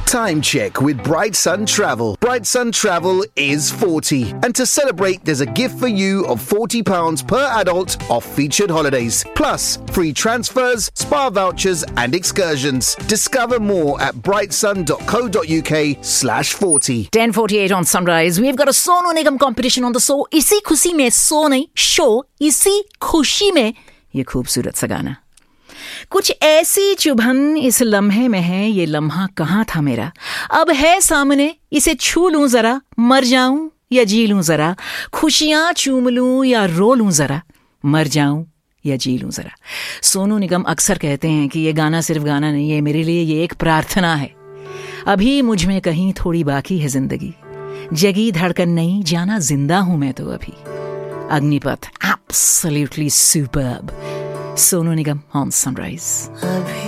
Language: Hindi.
Time check with Bright Sun Travel. Bright Sun Travel is 40. And to celebrate, there's a gift for you of £40 per adult off featured holidays. Plus, free transfers, spa vouchers and excursions. Discover more at brightsun.co.uk/40. 10:48 on Sunrise. We've got a Sonu Nigam competition on the show. इसी खुशी में सो नहीं शो, इसी खुशी में ये खूबसूरत सा गाना. कुछ ऐसी चुभन इस लम्हे में है, ये लम्हा कहाँ था मेरा, अब है सामने, इसे छू लूं जरा, मर जाऊं या जी लूं जरा, खुशियां चूम लूं या रो लूं जरा, मर जाऊं या जी लूं जरा. सोनू निगम अक्सर कहते हैं कि ये गाना सिर्फ गाना नहीं है, मेरे लिए ये एक प्रार्थना है. अभी मुझ में कहीं थोड़ी बाकी है जिंदगी, जगी धड़कन नहीं, जाना जिंदा हूं मैं तो अभी. Agnipath, absolutely superb. Sonu Nigam on sunrise.